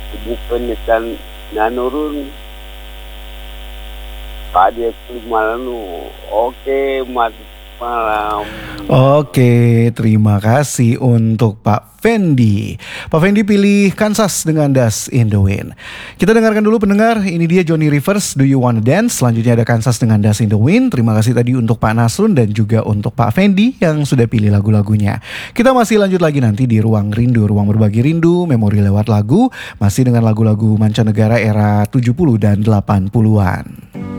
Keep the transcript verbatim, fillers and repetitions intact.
bukannya kan nanurun Pak dia malam. Oke, mat malam. Oke, terima kasih untuk Pak Fendi. Pak Fendi pilih Kansas dengan Dust in the Wind. Kita dengarkan dulu pendengar, ini dia Johnny Rivers, Do You Wanna Dance? Selanjutnya ada Kansas dengan Dust in the Wind. Terima kasih tadi untuk Pak Nasrun dan juga untuk Pak Fendi yang sudah pilih lagu-lagunya. Kita masih lanjut lagi nanti di Ruang Rindu, Ruang Berbagi Rindu, Memori Lewat Lagu, masih dengan lagu-lagu mancanegara era tujuh puluh dan delapan puluhan.